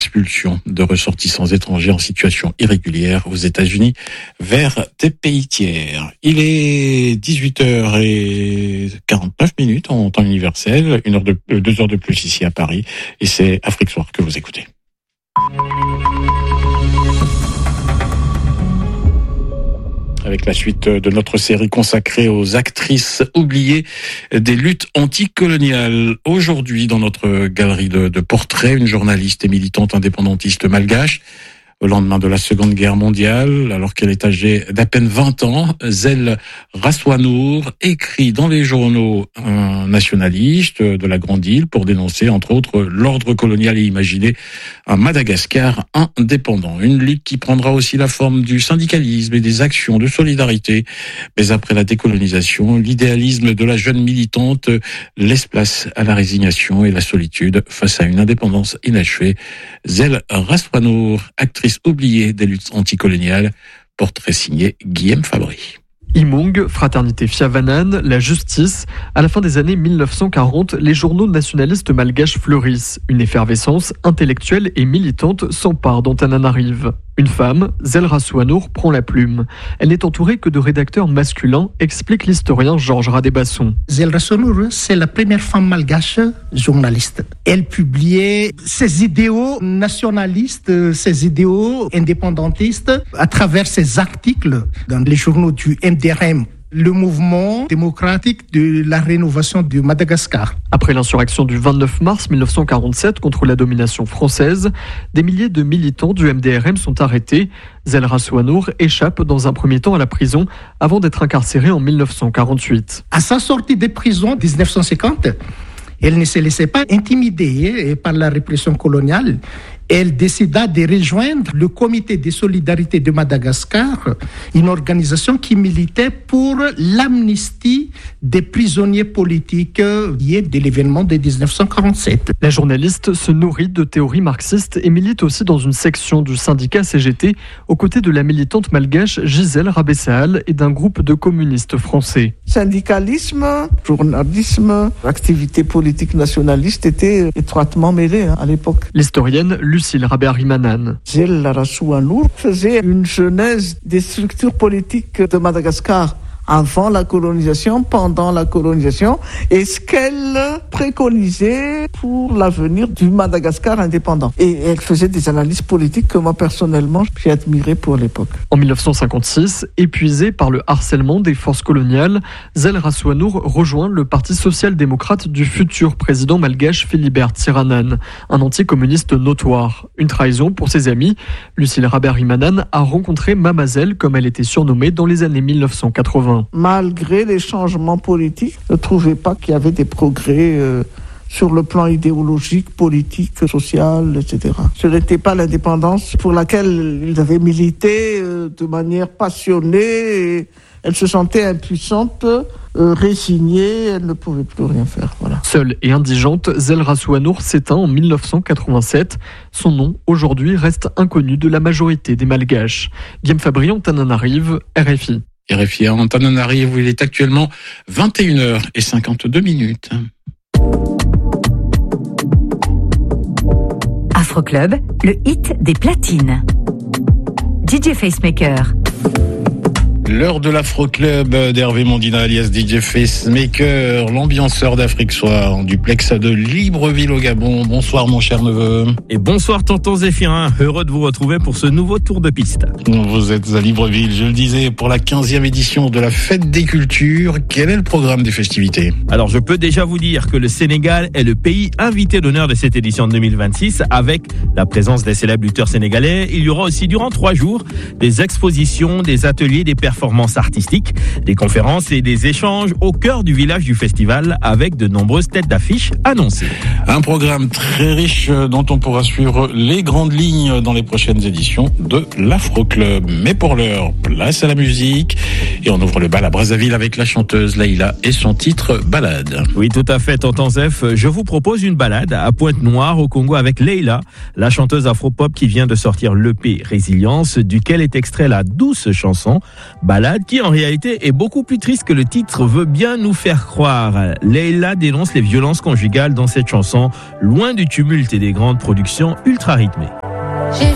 Expulsion de ressortissants étrangers en situation irrégulière aux États-Unis vers des pays tiers. Il est 18h49 en temps universel, 2 heures de plus ici à Paris, et c'est Afrique Soir que vous écoutez. Avec la suite de notre série consacrée aux actrices oubliées des luttes anticoloniales. Aujourd'hui, dans notre galerie de portraits, une journaliste et militante indépendantiste malgache. Au lendemain de la Seconde Guerre mondiale, alors qu'elle est âgée d'à peine 20 ans, Zell Rassoanour écrit dans les journaux nationalistes de la Grande Île pour dénoncer, entre autres, l'ordre colonial et imaginé un Madagascar indépendant. Une lutte qui prendra aussi la forme du syndicalisme et des actions de solidarité. Mais après la décolonisation, l'idéalisme de la jeune militante laisse place à la résignation et la solitude face à une indépendance inachevée. Zell Rassoanour, actrice oubliée des luttes anticoloniales, portrait signé Guillaume Fabry. Imung, Fraternité Fiavanan, la justice. À la fin des années 1940, les journaux nationalistes malgaches fleurissent. Une effervescence intellectuelle et militante s'empare d'Antananarive. Une femme, Zell Rassoanour, prend la plume. Elle n'est entourée que de rédacteurs masculins, explique l'historien Georges Radébasson. Zell Rassoanour, c'est la première femme malgache journaliste. Elle publiait ses idéaux nationalistes, ses idéaux indépendantistes à travers ses articles dans les journaux du MDRM. Le mouvement démocratique de la rénovation du Madagascar. Après l'insurrection du 29 mars 1947 contre la domination française, des milliers de militants du MDRM sont arrêtés. Zell Rassoanour échappe dans un premier temps à la prison avant d'être incarcérée en 1948. À sa sortie de prison en 1950, elle ne se laissait pas intimider par la répression coloniale. Elle décida de rejoindre le Comité de solidarité de Madagascar, une organisation qui militait pour l'amnistie des prisonniers politiques liés de l'événement de 1947. La journaliste se nourrit de théories marxistes et milite aussi dans une section du syndicat CGT aux côtés de la militante malgache Gisèle Rabessaal et d'un groupe de communistes français. Syndicalisme, journalisme, activité politique nationaliste étaient étroitement mêlés à l'époque. L'historienne Lucille Rabé-Arimanan. Zell Rassoanour faisait une genèse des structures politiques de Madagascar avant la colonisation, pendant la colonisation, et ce qu'elle préconisait pour l'avenir du Madagascar indépendant. Et elle faisait des analyses politiques que moi, personnellement, j'ai admirées pour l'époque. En 1956, épuisée par le harcèlement des forces coloniales, Zell Rassoanour rejoint le Parti social-démocrate du futur président malgache Philibert Tsiranane, un anticommuniste notoire. Une trahison pour ses amis. Lucille Rabé-Arimanan a rencontré Mama Zell, comme elle était surnommée dans les années 1980. Malgré les changements politiques, je ne trouvais pas qu'il y avait des progrès sur le plan idéologique, politique, social, etc. Ce n'était pas l'indépendance pour laquelle ils avaient milité de manière passionnée. Et elle se sentait impuissante, résignée, elle ne pouvait plus rien faire. Voilà. Seule et indigente, Zell Rassoanour s'éteint en 1987. Son nom, aujourd'hui, reste inconnu de la majorité des Malgaches. Guillaume Fabry, Antananarive, RFI. RFI à Antananarive où il est actuellement 21h52. Afroclub, le hit des platines. DJ Facemaker. L'heure de l'Afroclub d'Hervé Mondina alias DJ Facemaker, l'ambianceur d'Afrique Soir en duplex de Libreville au Gabon. Bonsoir mon cher neveu. Et bonsoir tonton Zéphirin, heureux de vous retrouver pour ce nouveau tour de piste. Vous êtes à Libreville, je le disais, pour la 15e édition de la Fête des Cultures. Quel est le programme des festivités ? Alors je peux déjà vous dire que le Sénégal est le pays invité d'honneur de cette édition de 2026 avec la présence des célèbres lutteurs sénégalais. Il y aura aussi durant 3 jours des expositions, des ateliers, des performances artistiques, des conférences et des échanges au cœur du village du festival avec de nombreuses têtes d'affiche annoncées. Un programme très riche dont on pourra suivre les grandes lignes dans les prochaines éditions de l'Afroclub. Mais pour l'heure, place à la musique et on ouvre le bal à Brazzaville avec la chanteuse Leïla et son titre Balade. Oui, tout à fait, tonton Zef. Je vous propose une balade à Pointe-Noire au Congo avec Leïla, la chanteuse afro-pop qui vient de sortir l'EP Résilience, duquel est extrait la douce chanson Balade qui en réalité est beaucoup plus triste que le titre veut bien nous faire croire. Leila dénonce les violences conjugales dans cette chanson, loin du tumulte et des grandes productions ultra rythmées.